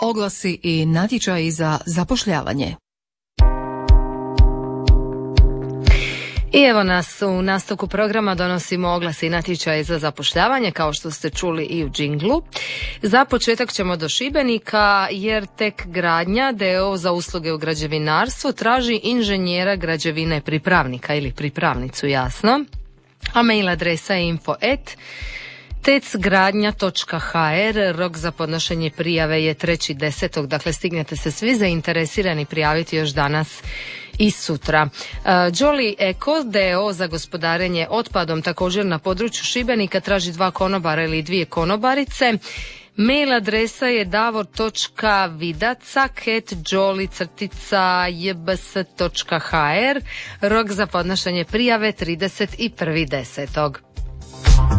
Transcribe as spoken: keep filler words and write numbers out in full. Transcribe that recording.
Oglasi i natječaji za zapošljavanje. I evo nas u nastavku programa donosimo oglasi i natječaje za zapošljavanje, kao što ste čuli i u džinglu. Za početak ćemo do Šibenika, jer Tek Gradnja d o o za usluge u građevinarstvu traži inženjera građevine pripravnika ili pripravnicu, jasno. A mail adresa je info et tecgradnja točka ha er. Rok za podnošenje prijave je treći desetog Dakle, stignete se svi zainteresirani prijaviti još danas i sutra. Uh, Jolly Eco d o o za gospodarenje otpadom također na području Šibenika traži dva konobara ili dvije konobarice. Mail adresa je davor točka vidacak at jolly crtica j b s točka ha er. Rok za podnošenje prijave trideset prvi desetog